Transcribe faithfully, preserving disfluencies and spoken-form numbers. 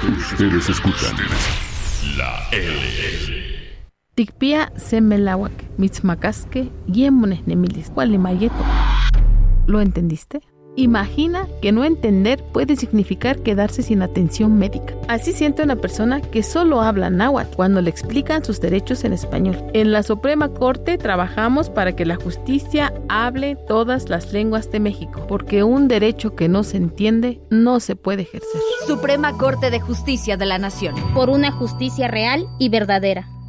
Ustedes escuchan La L. Tikpia semelawak, mitzmacasque, yemones nemilis, gualimayeto. ¿Lo entendiste? Imagina que no entender puede significar quedarse sin atención médica. Así siente una persona que solo habla náhuatl cuando le explican sus derechos en español. En la Suprema Corte trabajamos para que la justicia hable todas las lenguas de México, porque un derecho que no se entiende no se puede ejercer. Suprema Corte de Justicia de la Nación. Por una justicia real y verdadera.